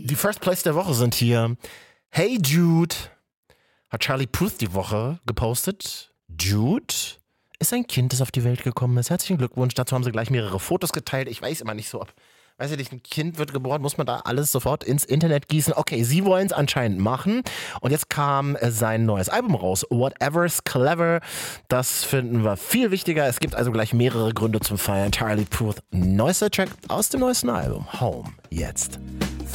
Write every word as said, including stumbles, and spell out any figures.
Die First Place der Woche sind hier. Hey Jude, hat Charlie Puth die Woche gepostet. Jude ist ein Kind, das auf die Welt gekommen ist. Herzlichen Glückwunsch. Dazu haben sie gleich mehrere Fotos geteilt. Ich weiß immer nicht so, ob, weiß ich nicht, ein Kind wird geboren, muss man da alles sofort ins Internet gießen. Okay, sie wollen es anscheinend machen. Und jetzt kam äh, sein neues Album raus, Whatever's Clever. Das finden wir viel wichtiger. Es gibt also gleich mehrere Gründe zum Feiern. Charlie Puth, neuester Track aus dem neuesten Album, Home, jetzt.